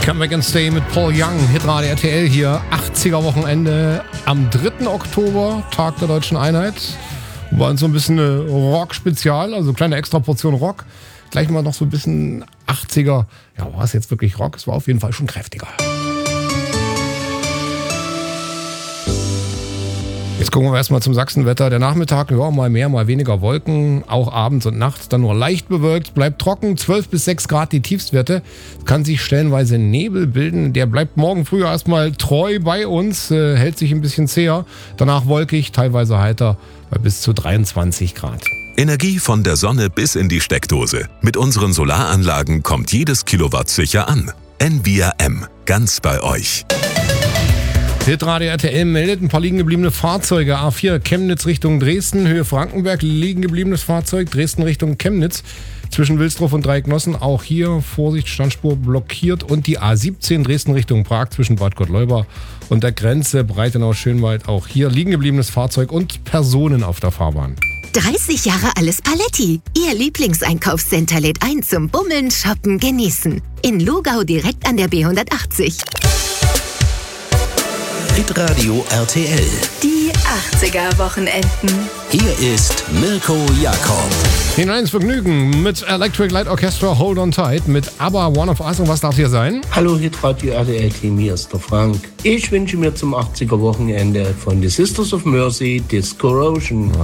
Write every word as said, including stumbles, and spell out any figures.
Come Back and Stay mit Paul Young, Hitradio R T L hier, achtziger-Wochenende am dritten Oktober, Tag der Deutschen Einheit. War uns so ein bisschen eine Rock-Spezial, also eine kleine extra Portion Rock. Gleich mal noch so ein bisschen achtziger. Ja, war es jetzt wirklich Rock? Es war auf jeden Fall schon kräftiger. Jetzt gucken wir erstmal zum Sachsenwetter. Der Nachmittag, ja, mal mehr, mal weniger Wolken. Auch abends und nachts dann nur leicht bewölkt. Bleibt trocken, zwölf bis sechs Grad die Tiefstwerte. Kann sich stellenweise Nebel bilden. Der bleibt morgen früh erstmal treu bei uns. Äh, hält sich ein bisschen zäher. Danach wolkig, teilweise heiter bei bis zu dreiundzwanzig Grad. Energie von der Sonne bis in die Steckdose. Mit unseren Solaranlagen kommt jedes Kilowatt sicher an. N V R M, ganz bei euch. Hitradio R T L meldet ein paar liegen gebliebene Fahrzeuge. A vier Chemnitz Richtung Dresden, Höhe Frankenberg, liegen gebliebenes Fahrzeug. Dresden Richtung Chemnitz, zwischen Wilsdruff und Dreiecknossen. Auch hier Vorsicht, Standspur blockiert. Und die A siebzehn Dresden Richtung Prag, zwischen Bad Gottleuba und der Grenze Breitenau-Schönwald. Auch hier liegen gebliebenes Fahrzeug und Personen auf der Fahrbahn. dreißig Jahre Alles Paletti. Ihr Lieblingseinkaufscenter lädt ein zum Bummeln, Shoppen, Genießen. In Lugau direkt an der B hundertachtzig. Hitradio R T L. Die achtziger-Wochenenden. Hier ist Mirko Jakob. Hinein ins Vergnügen mit Electric Light Orchestra Hold On Tight, mit ABBA One of Us. Und was darf hier sein? Hallo Hitradio R T L-Team, hier ist der Frank. Ich wünsche mir zum achtziger-Wochenende von The Sisters of Mercy Disco Ocean.